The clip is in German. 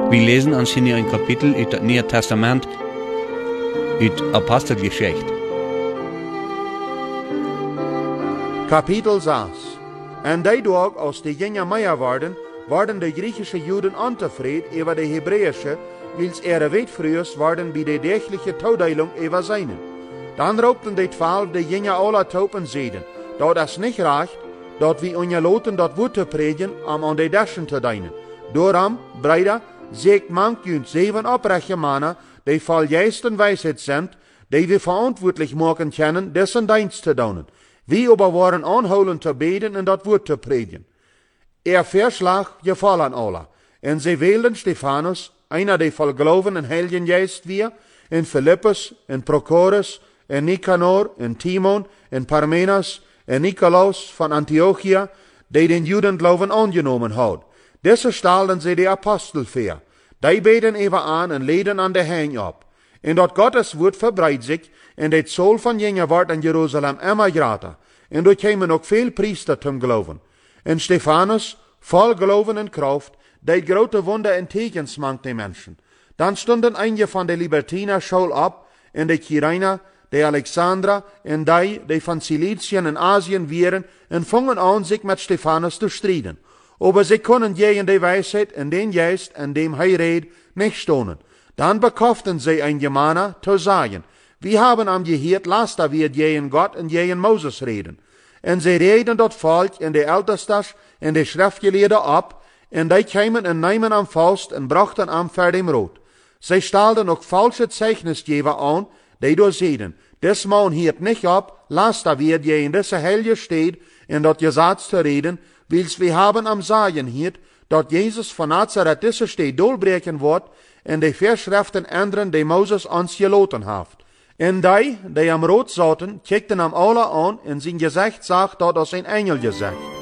Wir lesen anscheinend ein Kapitel uit het Nieuwe Testament, uit Apostelgeschichte. Kapitel 6. En die dag, als die Jünger mehr waren de griechische Juden untevreden über de Hebräische, wils ihre Weitfrühers waren bei der täglichen Todeilung über seinen. Dann roepten die 12 de Jünger alle top en zeiden, dat es nicht reicht, dat wir ungeloten dat Wort te predigen, an de Daschen te dienen. Daarom, Brüder, zegt mank junt 7 oprechte Männer, die voll Geist und Weisheit sind, die wir verantwortlich machen können, dessen Dienst zu tun. Wir aber waren anholen zu beten und das Wort zu predigen. Verschlag geval an alle. En sie wählten Stephanus, einer der voll Glauben und Heiligen Geist wir, en Philippus, en Prochorus, en Nikanor, en Timon, en Parmenas, en Nikolaus von Antiochia, die den Judenglauben angenommen hat. Diese stalden sie die Apostel vor. Die beten even an en leden an der Hang ab. En dat Gottes Wort verbreitet sich, en de Zoll von Jünger wordt in Jerusalem immer grater. En door kwamen ook veel Priester zum Glauben. En Stephanus, voll Glauben en Kraft, deed grote Wunder en Tekens mank de Menschen. Dan stonden einige van de Libertiner Schul ab, en de Kyriner, de Alexandra, en die van Ciliciën en Asien wieren, en vongen an zich met Stephanus te strijden. Aber sie können gegen die Weisheit en den Geist, en dem hij redt, nicht stonen. Dann bekoften sie ein Gemana zu sagen, wir haben am gehört, laster wird gegen Gott und gegen Moses reden. En sie reden dort Volk in de Ältestas en de Schriftgelehrten ab, en die kamen en nahmen am Faust en brachten am Pferd im Rot. Sie stalden auch falsche Zeichnisgeber an, die durchsehen, des Mann hiert nicht ab, laster wird gegen diese Heilige steht, en dort Gesetz zu reden, wils wir haben am Sagen hiert, dat Jesus von Nazareth diese steht dolbreken wird, en de Verschriften ändern, die Moses uns geloten haft. En die am Rot zaten, kijkten am alle an, en zijn gezicht zag dat als een Engel gezegd.